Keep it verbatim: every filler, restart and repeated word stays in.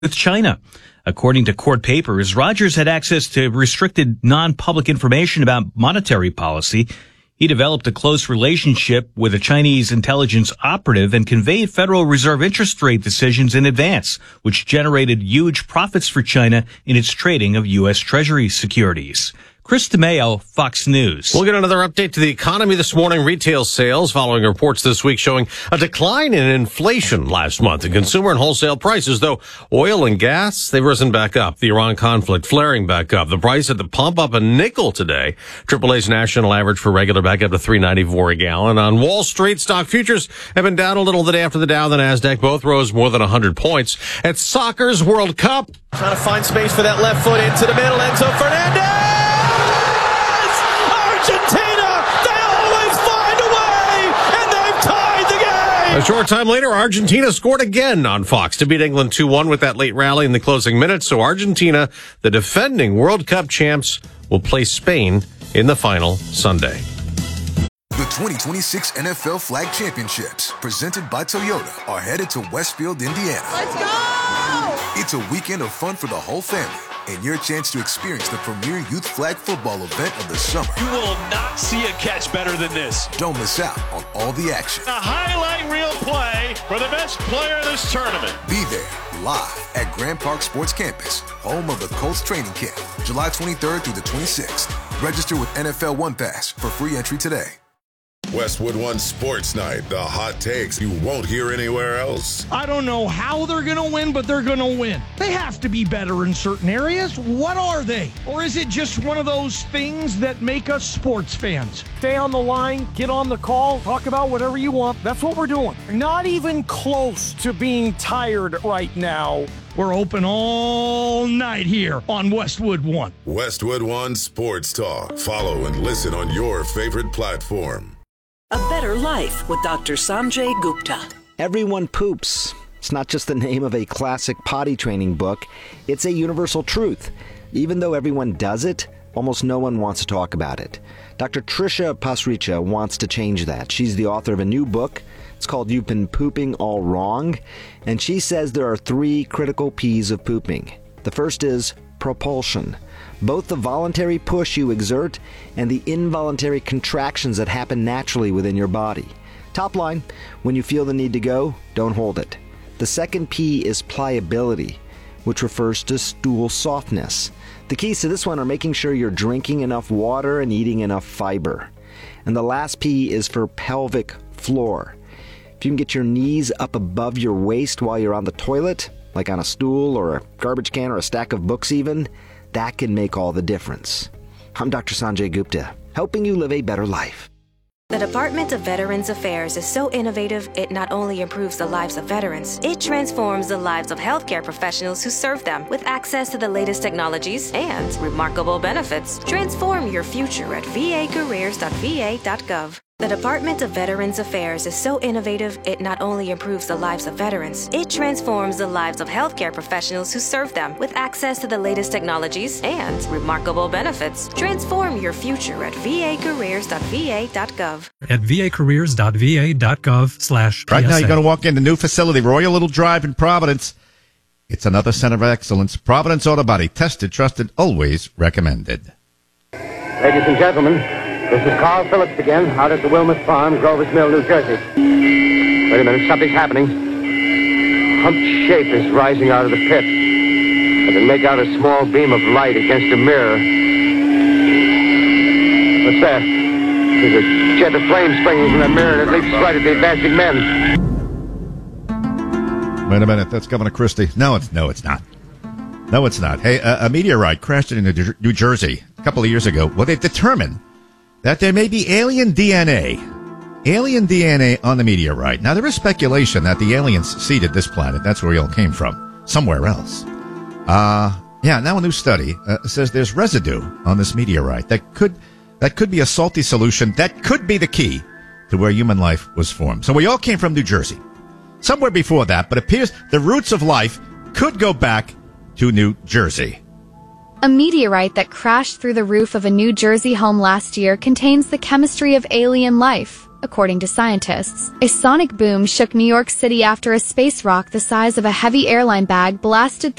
with China. According to court papers, Rogers had access to restricted non-public information about monetary policy. He developed a close relationship with a Chinese intelligence operative and conveyed Federal Reserve interest rate decisions in advance, which generated huge profits for China in its trading of U S. Treasury securities. Chris DeMeo, Fox News. We'll get another update to the economy this morning. Retail sales following reports this week showing a decline in inflation last month in consumer and wholesale prices, though oil and gas, they've risen back up. The Iran conflict flaring back up. The price at the pump up a nickel today. triple A's national average for regular back up to three ninety-four a gallon. On Wall Street, stock futures have been down a little the day after the Dow and the NASDAQ. Both rose more than one hundred points. At soccer's World Cup. Trying to find space for that left foot into the middle. Enzo Fernandez! Argentina, they always find a way, and they've tied the game. A short time later, Argentina scored again on Fox to beat England two one with that late rally in the closing minutes. So Argentina, the defending World Cup champs, will play Spain in the final Sunday. The twenty twenty-six N F L Flag Championships, presented by Toyota, are headed to Westfield, Indiana. Let's go! It's a weekend of fun for the whole family, and your chance to experience the premier youth flag football event of the summer. You will not see a catch better than this. Don't miss out on all the action. A highlight reel play for the best player in this tournament. Be there, live at Grand Park Sports Campus, home of the Colts training camp, July twenty-third through the twenty-sixth. Register with N F L One Pass for free entry today. Westwood One Sports Night, the hot takes you won't hear anywhere else. I don't know how they're going to win, but they're going to win. They have to be better in certain areas. What are they? Or is it just one of those things that make us sports fans? Stay on the line, get on the call, talk about whatever you want. That's what we're doing. Not even close to being tired right now. We're open all night here on Westwood One. Westwood One Sports Talk. Follow and listen on your favorite platform. A Better Life with Doctor Sanjay Gupta. Everyone poops. It's not just the name of a classic potty training book. It's a universal truth. Even though everyone does it, almost no one wants to talk about it. Doctor Trisha Pasricha wants to change that. She's the author of a new book. It's called You've Been Pooping All Wrong. And she says there are three critical P's of pooping. The first is propulsion. Both the voluntary push you exert and the involuntary contractions that happen naturally within your body. Top line, when you feel the need to go, don't hold it. The second P is pliability, which refers to stool softness. The keys to this one are making sure you're drinking enough water and eating enough fiber. And the last P is for pelvic floor. If you can get your knees up above your waist while you're on the toilet, like on a stool or a garbage can or a stack of books even, that can make all the difference. I'm Doctor Sanjay Gupta, helping you live a better life. The Department of Veterans Affairs is so innovative, it not only improves the lives of veterans, it transforms the lives of healthcare professionals who serve them with access to the latest technologies and remarkable benefits. Transform your future at v a careers dot v a dot gov. The Department of Veterans Affairs is so innovative, it not only improves the lives of veterans, it transforms the lives of healthcare professionals who serve them with access to the latest technologies and remarkable benefits. Transform your future at v a careers dot v a dot gov. At v a careers dot v a dot gov slash Right now, you're going to walk into the new facility, Royal Little Drive in Providence. It's another center of excellence. Providence Auto Body. Tested, trusted, always recommended. Ladies and gentlemen, this is Carl Phillips again, out at the Wilmot Farm, Grover's Mill, New Jersey. Wait a minute, something's happening. A humped shape is rising out of the pit. I can make out a small beam of light against a mirror. What's that? There's a jet of flame springing from the mirror, and it leaps right at the advancing men. Wait a minute, that's Governor Christie. No, it's no, it's not. No, it's not. Hey, a, a meteorite crashed into New Jersey a couple of years ago. Well, they've determined that there may be alien D N A, alien D N A on the meteorite. Now, there is speculation that the aliens seeded this planet. That's where we all came from, somewhere else. Uh, yeah, now a new study uh, says there's residue on this meteorite that could that could be a salty solution that could be the key to where human life was formed. So we all came from New Jersey, somewhere before that, but it appears the roots of life could go back to New Jersey. A meteorite that crashed through the roof of a New Jersey home last year contains the chemistry of alien life. according to scientists. A sonic boom shook New York City after a space rock the size of a heavy airline bag blasted